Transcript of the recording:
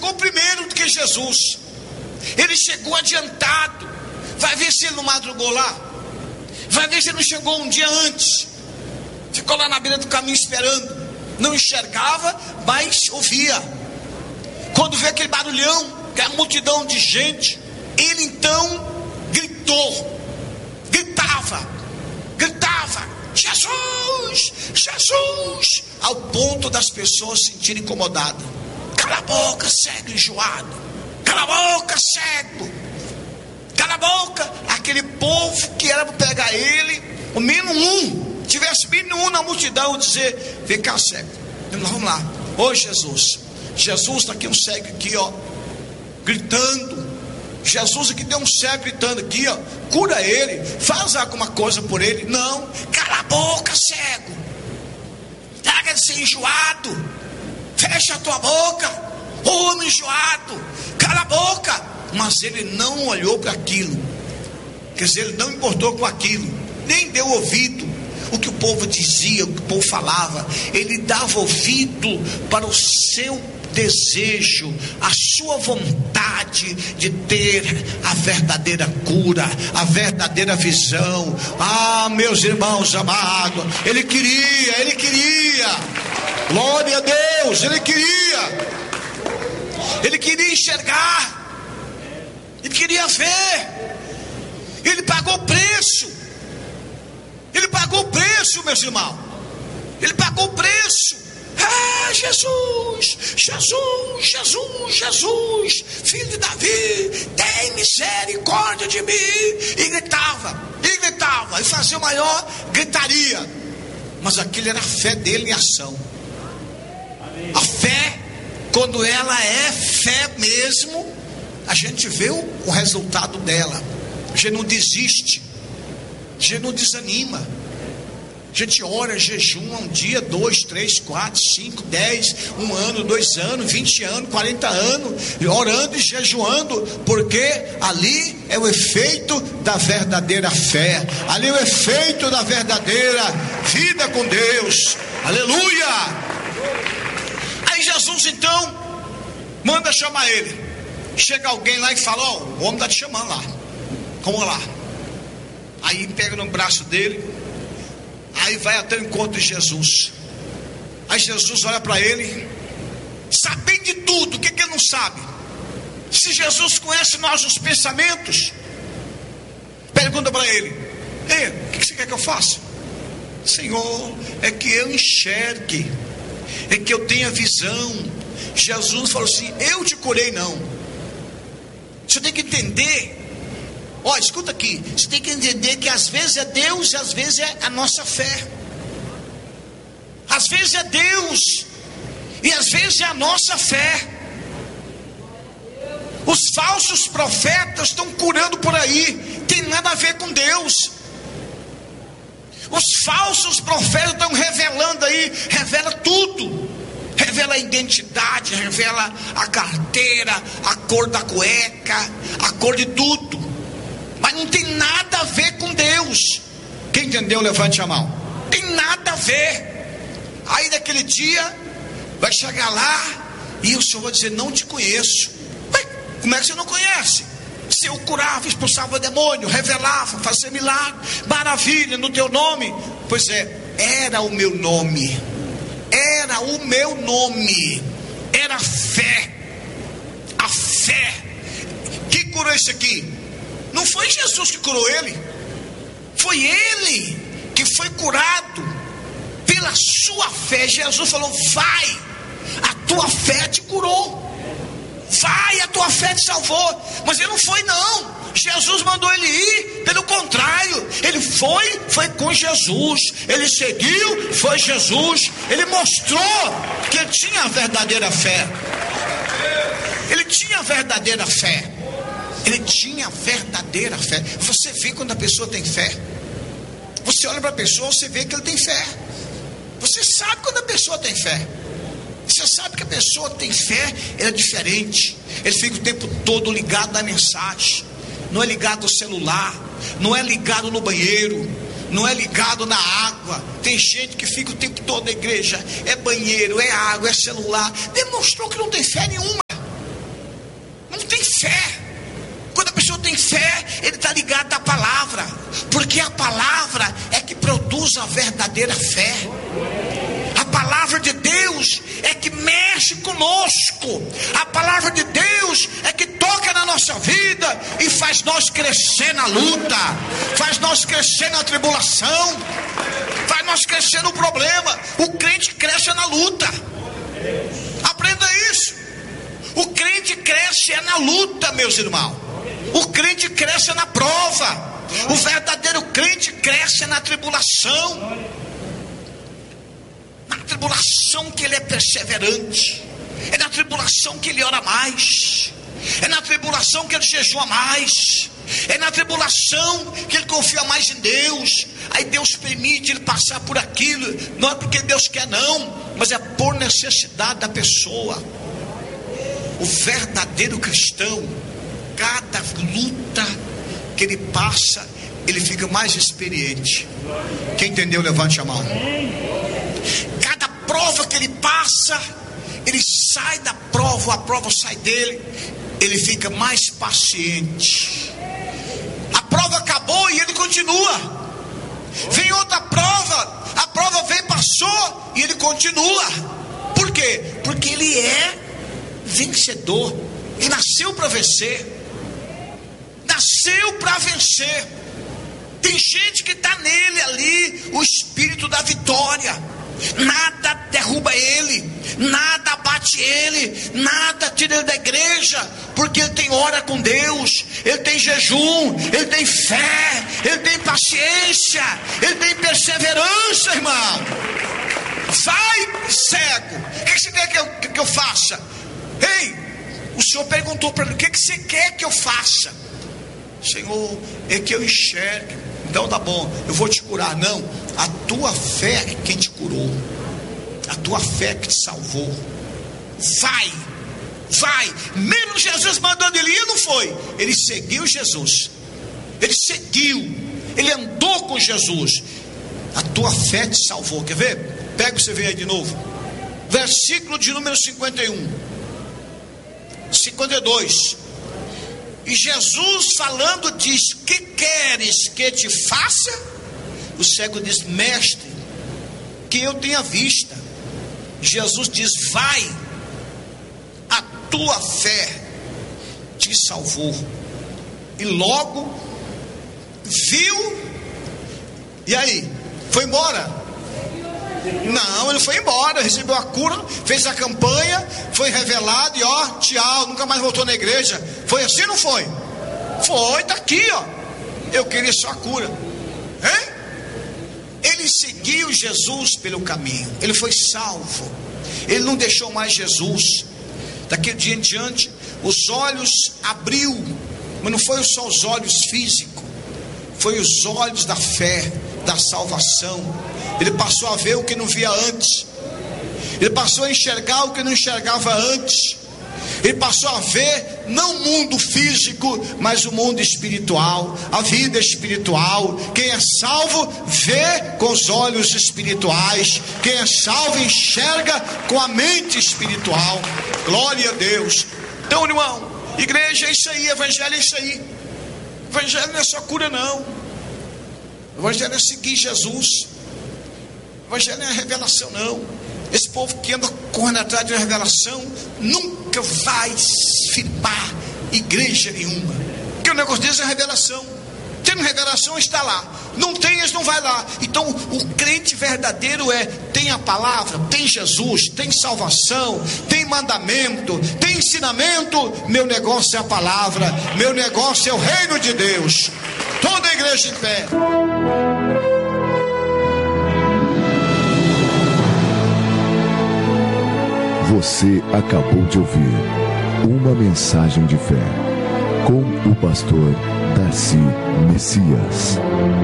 chegou primeiro do que Jesus. Ele chegou adiantado. Vai ver se ele não madrugou lá. Vai ver se ele não chegou um dia antes. Ficou lá na beira do caminho esperando. Não enxergava, mas ouvia. Quando vê aquele barulhão, aquela multidão de gente, ele então gritou. Gritava: Jesus, Jesus, ao ponto das pessoas se sentirem incomodadas. Cala a boca, cego enjoado. Cala a boca, cego. Cala a boca. Aquele povo que era para pegar ele, o mínimo um, tivesse mínimo um na multidão, dizer: vem cá, cego. Vamos lá. Ô Jesus, Jesus está aqui, um cego aqui, ó, gritando. Jesus aqui tem um cego gritando aqui, ó, cura ele, faz alguma coisa por ele. Não, cala a boca, cego. Larga de ser enjoado. Fecha a tua boca, homem enjoado. Cala a boca. Mas ele não olhou para aquilo. Quer dizer, ele não importou com aquilo, nem deu ouvido o que o povo dizia, o que o povo falava. Ele dava ouvido para o seu desejo, a sua vontade de ter a verdadeira cura, a verdadeira visão. Ah, meus irmãos amados, ele queria, glória a Deus, ele queria enxergar, ele queria ver. Ele pagou o preço, meus irmãos. Ele pagou o preço. Ah, Jesus, Jesus, Jesus, Jesus, filho de Davi, tem misericórdia de mim. E gritava, e fazia maior gritaria. Mas aquilo era a fé dele em ação. A fé, quando ela é fé mesmo, a gente vê o resultado dela. A gente não desiste, a gente não desanima. A gente ora, jejuma um dia, 2, 3, 4, 5, 10, 1 ano, 2 anos, 20 anos, 40 anos, orando e jejuando, porque ali é o efeito da verdadeira fé, ali é o efeito da verdadeira vida com Deus. Aleluia! Aí Jesus então manda chamar ele. Chega alguém lá e fala: ó, o homem está te chamando lá, vamos lá. Aí pega no braço dele. Aí vai até o encontro de Jesus. Aí Jesus olha para ele, sabendo de tudo. O que ele não sabe? Se Jesus conhece nossos pensamentos, pergunta para ele: ei, o que você quer que eu faça? Senhor, é que eu enxergue, é que eu tenha visão. Jesus falou assim: eu te curei não. Você tem que entender. Ó, escuta aqui, você tem que entender que às vezes é Deus e às vezes é a nossa fé. Às vezes é Deus e às vezes é a nossa fé. Os falsos profetas estão curando por aí, tem nada a ver com Deus. Os falsos profetas estão revelando aí, revela tudo. Revela a identidade, revela a carteira, a cor da cueca, a cor de tudo. Mas não tem nada a ver com Deus. Quem entendeu, levante a mão. Tem nada a ver. Aí naquele dia vai chegar lá e o Senhor vai dizer: não te conheço. Mas como é que você não conhece? Se eu curava, expulsava demônio, revelava, fazia milagre, maravilha no teu nome. Pois é, era o meu nome. Era o meu nome. Era a fé. A fé que curou isso aqui. Não foi Jesus que curou ele, foi ele que foi curado pela sua fé. Jesus falou: vai, a tua fé te curou. Vai, a tua fé te salvou. Mas ele não foi não. Jesus mandou ele ir. Pelo contrário, ele foi com Jesus. Ele seguiu, foi Jesus. Ele mostrou que ele tinha a verdadeira fé. Ele tinha a verdadeira fé. Ele tinha verdadeira fé. Você vê quando a pessoa tem fé. Você olha para a pessoa, você vê que ele tem fé. Você sabe quando a pessoa tem fé. Você sabe que a pessoa que tem fé, ela é diferente. Ele fica o tempo todo ligado na mensagem. Não é ligado no celular. Não é ligado no banheiro. Não é ligado na água. Tem gente que fica o tempo todo na igreja. É banheiro, é água, é celular. Demonstrou que não tem fé nenhuma. palavra, porque a palavra é que produz a verdadeira fé. A palavra de Deus é que mexe conosco. A palavra de Deus é que toca na nossa vida e faz nós crescer na luta, faz nós crescer na tribulação, faz nós crescer no problema. O crente cresce na luta. Aprenda isso. O crente cresce na luta, meus irmãos. O crente cresce na prova. O verdadeiro crente cresce na tribulação. Na tribulação que ele é perseverante. É na tribulação que ele ora mais. É na tribulação que ele jejua mais. É na tribulação que ele confia mais em Deus. Aí Deus permite ele passar por aquilo. Não é porque Deus quer não, mas é por necessidade da pessoa. O verdadeiro cristão, cada luta que ele passa, ele fica mais experiente. Quem entendeu, levante a mão. Cada prova que ele passa, ele sai da prova, a prova sai dele, ele fica mais paciente. A prova acabou e ele continua. Vem outra prova, a prova veio, passou e ele continua. Por quê? Porque ele é vencedor. E nasceu para vencer. Nasceu para vencer. Tem gente que está nele ali o espírito da vitória. Nada derruba ele, nada abate ele, nada tira ele da igreja, porque ele tem hora com Deus, ele tem jejum, ele tem fé, ele tem paciência, ele tem perseverança, irmão. Vai, cego, o que você quer que eu faça? Ei, o Senhor perguntou para ele: o que você quer que eu faça? Senhor, é que eu enxergue. Então tá bom, eu vou te curar. Não, a tua fé é quem te curou, a tua fé é que te salvou. Vai, mesmo Jesus mandando ele ir, não foi? Ele seguiu Jesus, ele andou com Jesus. A tua fé te salvou. Quer ver? Pega, você vê aí de novo, versículo de número 52. E Jesus falando diz: que queres que te faça? O cego diz: mestre, que eu tenha vista. Jesus diz: vai, a tua fé te salvou. E logo viu. E aí? Foi embora? Não, ele foi embora, recebeu a cura, fez a campanha, foi revelado e ó, tchau, nunca mais voltou na igreja. Foi assim ou não foi? Foi, tá aqui, ó. Eu queria só a cura. Hein? Ele seguiu Jesus pelo caminho, ele foi salvo, ele não deixou mais Jesus. Daquele dia em diante, os olhos abriu, mas não foi só os olhos físicos, foi os olhos da fé, da salvação. Ele passou a ver o que não via antes. Ele passou a enxergar o que não enxergava antes. Ele passou a ver não o mundo físico, mas o mundo espiritual, a vida espiritual. Quem é salvo vê com os olhos espirituais. Quem é salvo enxerga com a mente espiritual. Glória a Deus. Então, irmão, igreja é isso aí, evangelho é isso aí. Evangelho não é só cura, não. Evangelho é seguir Jesus. Evangelho não é revelação, não. Esse povo que anda correndo atrás de uma revelação nunca vai firmar igreja nenhuma, porque o negócio deles é revelação. Tendo revelação, está lá. Não tem, eles não vai lá. Então o crente verdadeiro tem a palavra, tem Jesus, tem salvação, tem mandamento, tem ensinamento. Meu negócio é a palavra, meu negócio é o reino de Deus. Toda a igreja em pé. Você acabou de ouvir uma mensagem de fé com o pastor Darcy Messias.